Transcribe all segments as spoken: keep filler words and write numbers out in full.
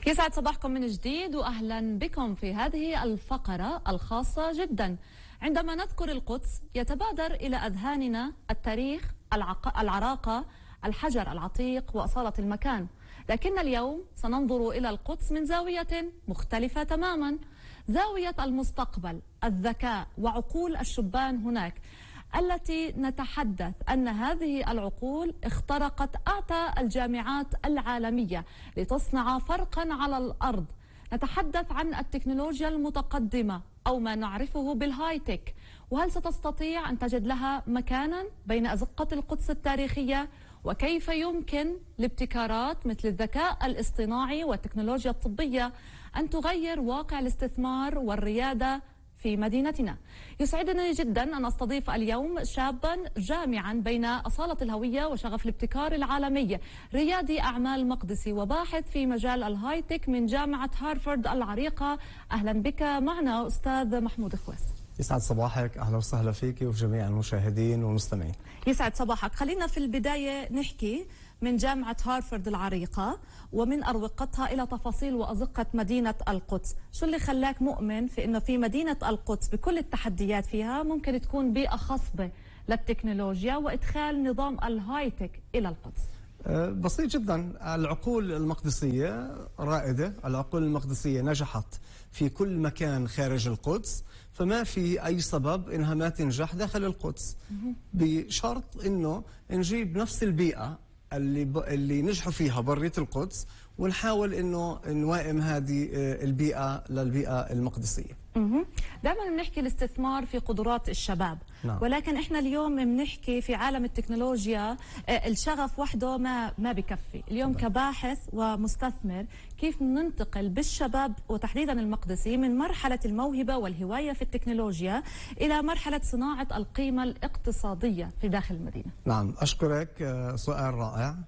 يسعد صباحكم من جديد وأهلا بكم في هذه الفقرة الخاصة جدا. عندما نذكر القدس يتبادر إلى أذهاننا التاريخ، العق... العراقة، الحجر العتيق وأصالة المكان، لكن اليوم سننظر إلى القدس من زاوية مختلفة تماما، زاوية المستقبل، الذكاء وعقول الشبان هناك، التي نتحدث أن هذه العقول اخترقت أعتى الجامعات العالمية لتصنع فرقا على الأرض. نتحدث عن التكنولوجيا المتقدمة أو ما نعرفه بالهايتك، وهل ستستطيع أن تجد لها مكانا بين أزقة القدس التاريخية؟ وكيف يمكن لابتكارات مثل الذكاء الاصطناعي والتكنولوجيا الطبية أن تغير واقع الاستثمار والريادة في مدينتنا؟ يسعدني جدا أن أستضيف اليوم شابا جامعا بين أصالة الهوية وشغف الابتكار العالمي، ريادي أعمال مقدسي وباحث في مجال الهايتك من جامعة هارفارد العريقة. أهلا بك معنا أستاذ محمود خواس. يسعد صباحك، أهلا وسهلا فيك وفي جميع المشاهدين والمستمعين. يسعد صباحك. خلينا في البداية نحكي من جامعة هارفارد العريقة ومن أروقتها إلى تفاصيل وأزقة مدينة القدس. شو اللي خلاك مؤمن في أنه في مدينة القدس بكل التحديات فيها ممكن تكون بيئة خصبة للتكنولوجيا وإدخال نظام الهايتك إلى القدس؟ بسيط جدا، العقول المقدسية رائدة، العقول المقدسية نجحت في كل مكان خارج القدس، فما في أي سبب إنها ما تنجح داخل القدس، بشرط إنه نجيب نفس البيئة اللي ب... اللي نجحوا فيها برية القدس، ونحاول إنه نوائم هذه البيئة للبيئة المقدسية. دائما بنحكي الاستثمار في قدرات الشباب، نعم. ولكن احنا اليوم بنحكي في عالم التكنولوجيا الشغف وحده ما ما بكفي. اليوم طبعا. كباحث ومستثمر كيف ننتقل بالشباب وتحديدا المقدسي من مرحلة الموهبة والهواية في التكنولوجيا إلى مرحلة صناعة القيمة الاقتصادية في داخل المدينة؟ نعم، أشكرك، سؤال رائع.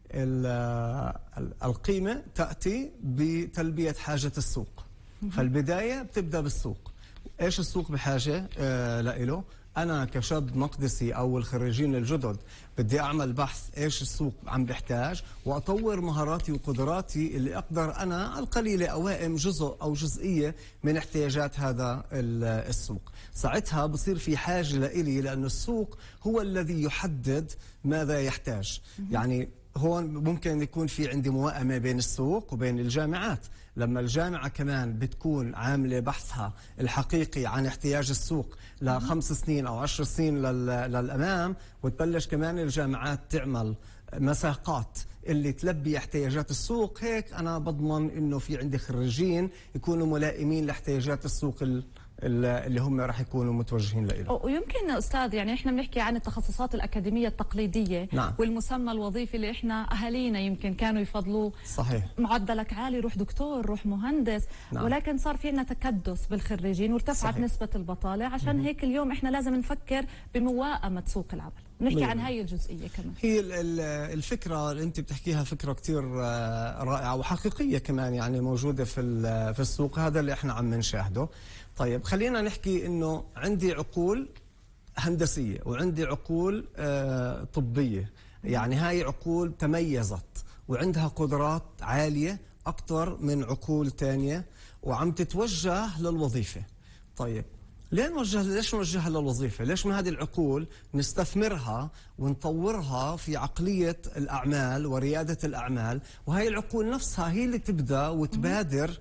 القيمة تأتي بتلبية حاجة السوق، فالبداية بتبدأ بالسوق. إيش السوق بحاجة آه لإله؟ أنا كشاب مقدسي أو الخريجين الجدد بدي أعمل بحث إيش السوق عم بحتاج، وأطور مهاراتي وقدراتي اللي أقدر أنا القليلة أوائم جزء أو جزئية من احتياجات هذا السوق. ساعتها بصير في حاجة لإلي، لأن السوق هو الذي يحدد ماذا يحتاج. يعني هون ممكن يكون في عندي موائمة بين السوق وبين الجامعات. لما الجامعة كمان بتكون عاملة بحثها الحقيقي عن احتياج السوق لخمس سنين أو عشر سنين للأمام، وتبلش كمان الجامعات تعمل مساقات اللي تلبي احتياجات السوق، هيك أنا بضمن إنه في عندي خريجين يكونوا ملائمين لاحتياجات السوق اللي هم راح يكونوا متوجهين له. ويمكن أستاذ يعني إحنا بنحكي عن التخصصات الأكاديمية التقليدية، نعم. والمسمى الوظيفي اللي إحنا أهالينا يمكن كانوا يفضلوه، صحيح، معدلك عالي روح دكتور روح مهندس، نعم. ولكن صار في عندنا تكدس بالخريجين وارتفعت نسبة البطالة، عشان مم. هيك اليوم إحنا لازم نفكر بمواءمة سوق العمل. نحكي عن هاي الجزئية كمان. هي الفكرة اللي أنت بتحكيها فكرة كتير رائعة وحقيقية كمان، يعني موجودة في في السوق، هذا اللي إحنا عم نشاهده. طيب خلينا نحكي إنه عندي عقول هندسية وعندي عقول آه طبية، يعني هاي عقول تميزت وعندها قدرات عالية أكتر من عقول تانية وعم تتوجه للوظيفة. طيب ليه نوجه ليش نوجهها للوظيفة؟ ليش ما هذه العقول نستثمرها ونطورها في عقلية الأعمال وريادة الأعمال، وهي العقول نفسها هي اللي تبدأ وتبادر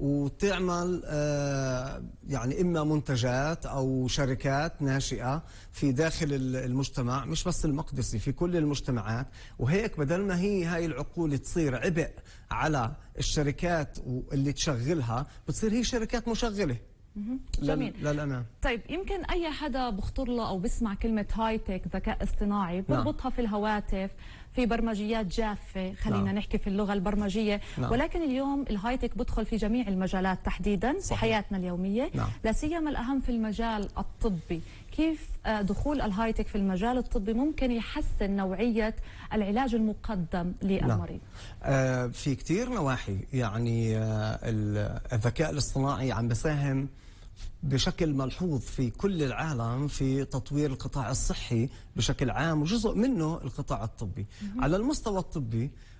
وتعمل آه يعني إما منتجات أو شركات ناشئة في داخل المجتمع، مش بس المقدسي، في كل المجتمعات. وهيك بدل ما هي هاي العقول تصير عبء على الشركات اللي تشغلها، بتصير هي شركات مشغلة. جميل. للأمام. طيب يمكن أي حدا بخطر له أو بسمع كلمة هايتك ذكاء اصطناعي بربطها نعم. في الهواتف، في برمجيات جافة، خلينا نعم. نحكي في اللغة البرمجية، نعم. ولكن اليوم الهايتك بدخل في جميع المجالات تحديدا صحيح. في حياتنا اليومية، نعم. لا سيما الأهم في المجال الطبي. كيف دخول الهايتك في المجال الطبي ممكن يحسن نوعية العلاج المقدم للمريض؟ آه في كتير نواحي، يعني آه الذكاء الاصطناعي عم بساهم بشكل ملحوظ في كل العالم في تطوير القطاع الصحي بشكل عام، وجزء منه القطاع الطبي. على المستوى الطبي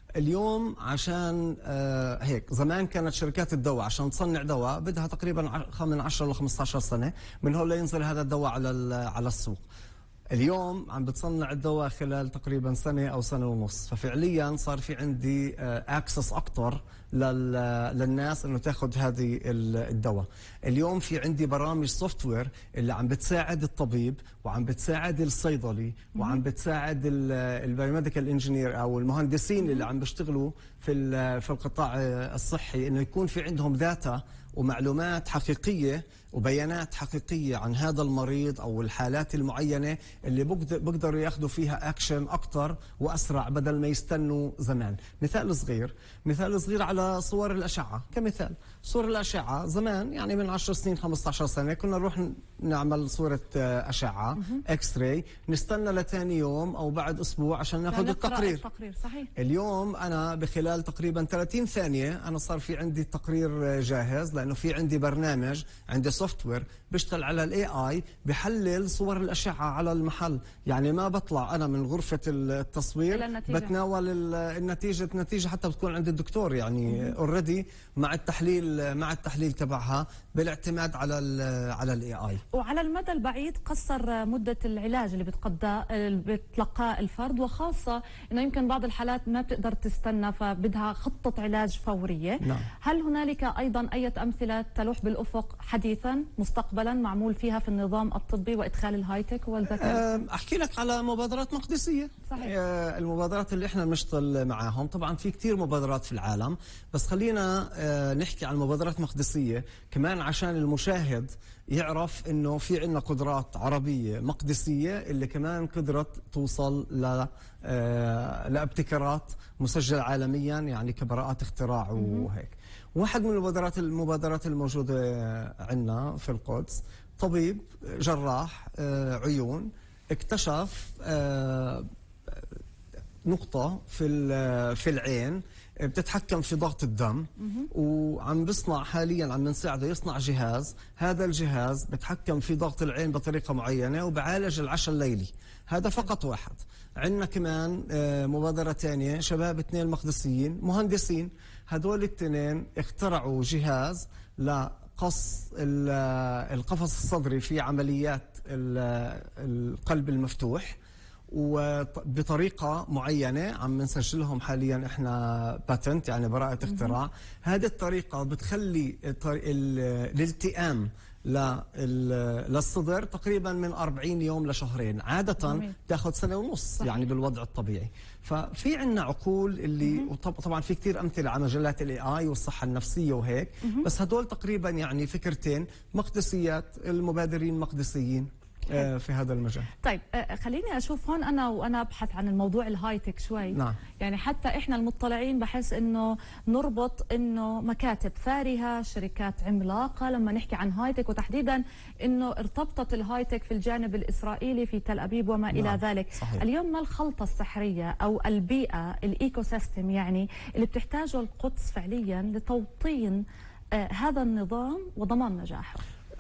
اليوم عشان آه هيك زمان كانت شركات الدواء عشان تصنع دواء بدها تقريبا من عشرة ل خمسة عشر سنة من هون لينزل هذا الدواء على على السوق. اليوم عم بتصنع الدواء خلال تقريبا سنة أو سنة ونص، ففعليا صار في عندي اكسس أكتر للناس انه تاخذ هذه الدواء. اليوم في عندي برامج سوفت وير اللي عم بتساعد الطبيب وعم بتساعد الصيدلي وعم بتساعد البايوميديكال انجينير او المهندسين اللي عم بيشتغلوا في في القطاع الصحي انه يكون في عندهم داتا ومعلومات حقيقية وبيانات حقيقية عن هذا المريض أو الحالات المعينة اللي بقدروا ياخذوا فيها أكشن أكتر وأسرع بدل ما يستنوا زمان. مثال صغير مثال صغير على صور الأشعة كمثال. صور الأشعة زمان يعني من عشر سنين خمسة عشر سنة كنا نروح نعمل صورة أشعة اكس راي نستنى لثاني يوم أو بعد أسبوع عشان ناخذ التقرير. التقرير صحيح. اليوم أنا بخلال تقريبا ثلاثين ثانية أنا صار في عندي التقرير جاهز لأنه في عندي برنامج عندي سوفت وير بيشتغل على الاي اي بحلل صور الأشعة على المحل. يعني ما بطلع أنا من غرفة التصوير بتناول النتيجة النتيجة حتى بتكون عند الدكتور يعني اوريدي مع التحليل مع التحليل تبعها بالاعتماد على ال على الاي اي. وعلى المدى البعيد قصر مدة العلاج اللي بتقضى بتلقاه الفرد، وخاصة انه يمكن بعض الحالات ما بتقدر تستنى فبدها خطة علاج فورية. نعم. هل هنالك ايضا اي امثلة تلوح بالافق حديثا مستقبلا معمول فيها في النظام الطبي وادخال الهاي تك والذكاء؟ احكي لك على مبادرات مقدسية. صحيح. المبادرات اللي احنا بنشتغل معاهم طبعا في كثير مبادرات في العالم، بس خلينا نحكي عن مبادرات مقدسية كمان عشان المشاهد يعرف انه في عندنا قدرات عربية مقدسية اللي كمان قدرت توصل ل لابتكارات مسجلة عالميا يعني كبراءات اختراع وهيك. واحد من المبادرات المبادرات الموجودة عندنا في القدس طبيب جراح عيون اكتشف نقطة في في العين بتتحكم في ضغط الدم، وعم بصنع حاليا عم نساعده يصنع جهاز. هذا الجهاز بتحكم في ضغط العين بطريقة معينة وبعالج العشاء الليلي. هذا فقط واحد. عندنا كمان مبادرة ثانية شباب اثنين مقدسيين مهندسين، هدول الاثنين اخترعوا جهاز لقص القفص الصدري في عمليات القلب المفتوح وبطريقة معينة عم نسجلهم حاليا احنا باتنت يعني براءة اختراع. هذه الطريقة بتخلي الالتئام للصدر تقريبا من أربعين يوم لشهرين، عادة تاخذ سنة ونص صحيح. يعني بالوضع الطبيعي. ففي عنا عقول اللي طبعا في كثير أمثلة على مجالات الاي اي والصحة النفسية وهيك، بس هدول تقريبا يعني فكرتين مقدسيات المبادرين مقدسيين في هذا المجال. طيب خليني اشوف هون انا وانا ابحث عن الموضوع الهاي تك شوي. نعم. يعني حتى احنا المطلعين بحس انه نربط انه مكاتب فارهه، شركات عملاقه لما نحكي عن هاي تك، وتحديدا انه ارتبطت الهاي تك في الجانب الاسرائيلي في تل ابيب وما نعم. الى ذلك. صحيح. اليوم ما الخلطه السحريه او البيئه الايكو سيستم يعني اللي بتحتاجه القدس فعليا لتوطين آه هذا النظام وضمان نجاحه؟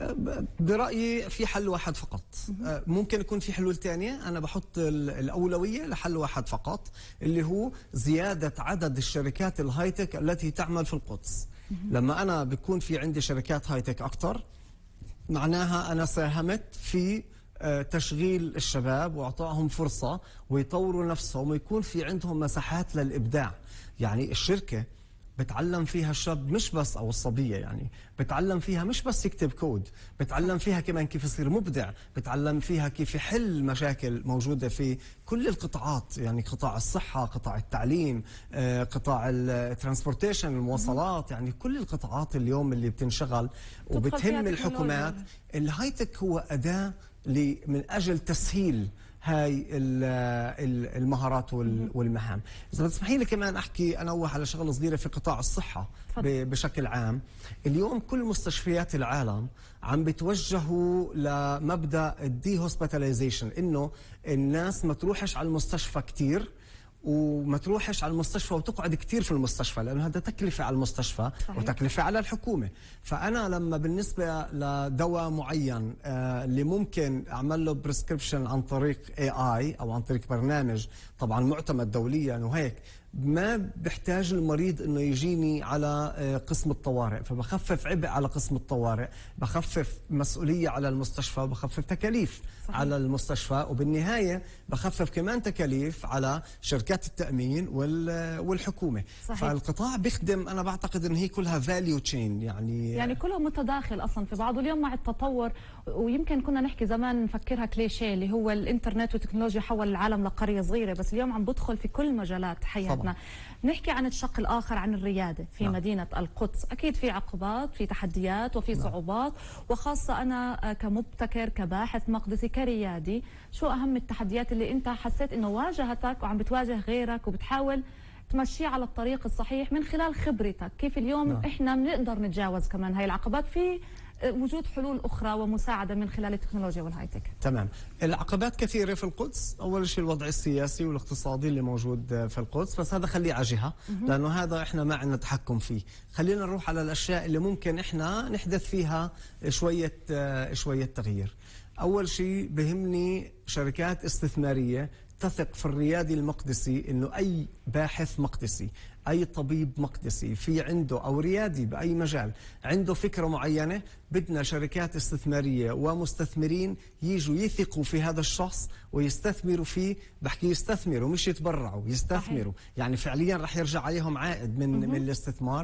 برأيي في حل واحد فقط. ممكن يكون في حلول تانية، أنا بحط الأولوية لحل واحد فقط اللي هو زيادة عدد الشركات الهايتك التي تعمل في القدس. لما أنا بيكون في عندي شركات هايتك أكتر معناها أنا ساهمت في تشغيل الشباب وإعطائهم فرصة ويطوروا نفسهم ويكون في عندهم مساحات للإبداع. يعني الشركة بتعلم فيها الشاب مش بس أو الصبية يعني بتعلم فيها مش بس يكتب كود، بتعلم فيها كمان كيف يصير مبدع، بتعلم فيها كيف يحل مشاكل موجودة في كل القطاعات، يعني قطاع الصحة، قطاع التعليم، قطاع الترانسبورتيشن المواصلات، يعني كل القطاعات اليوم اللي بتنشغل وبتهم الحكومات. الهايتك هو أداة من أجل تسهيل هاي المهارات والمهام. إذا بتسمحي لي كمان أحكي أنوه على شغلة صغيرة في قطاع الصحة بشكل عام. اليوم كل مستشفيات العالم عم بتوجهوا لمبدأ الدي هوسبيتاليزيشن، إنه الناس ما تروحش على المستشفى كتير وما تروحش على المستشفى وتقعد كتير في المستشفى، لأنه هذا تكلفة على المستشفى صحيح. وتكلفة على الحكومة. فأنا لما بالنسبة لدواء معين آه اللي ممكن أعمل له بريسكريبشن عن طريق اي اي أو عن طريق برنامج طبعا معتمد دوليا وهيك ما بحتاج المريض انه يجيني على قسم الطوارئ، فبخفف عبء على قسم الطوارئ، بخفف مسؤولية على المستشفى، بخفف تكاليف صحيح. على المستشفى، وبالنهاية بخفف كمان تكاليف على شركات التأمين والحكومة. صحيح. فالقطاع بيخدم، أنا بعتقد أن هي كلها فاليو تشين، يعني يعني كلها متداخل أصلا في بعض. واليوم مع التطور، ويمكن كنا نحكي زمان نفكرها كليشيه اللي هو الإنترنت والتكنولوجيا حول العالم لقرية صغيرة، بس اليوم عم بدخل في كل مجالات حياتنا. طبعا. نحكي عن الشق الآخر، عن الريادة في نعم. مدينة القدس. أكيد في عقبات، في تحديات، وفي نعم. صعوبات، وخاصة أنا كمبتكر، كباحث مقدسي، كريادي، شو أهم التحديات اللي أنت حسيت إنه واجهتك وعم بتواجه غيرك وبتحاول تمشيه على الطريق الصحيح من خلال خبرتك؟ كيف اليوم نعم. إحنا بنقدر نتجاوز كمان هاي العقبات في وجود حلول أخرى ومساعدة من خلال التكنولوجيا والهايتك؟ تمام. العقبات كثيرة في القدس. أول شيء الوضع السياسي والاقتصادي اللي موجود في القدس، بس هذا خليه على جهة، لأنه هذا إحنا ما عندنا تحكم فيه. خلينا نروح على الأشياء اللي ممكن إحنا نحدث فيها شوية شوية تغيير. أول شيء بهمني شركات استثمارية تثق في الريادي المقدسي، إنه أي باحث مقدسي، أي طبيب مقدسي في عنده أو ريادي بأي مجال عنده فكرة معينة، بدنا شركات استثمارية ومستثمرين يجوا يثقوا في هذا الشخص ويستثمروا فيه. بحكي يستثمروا مش يتبرعوا، يستثمروا. صحيح. يعني فعليا رح يرجع عليهم عائد من, من الاستثمار.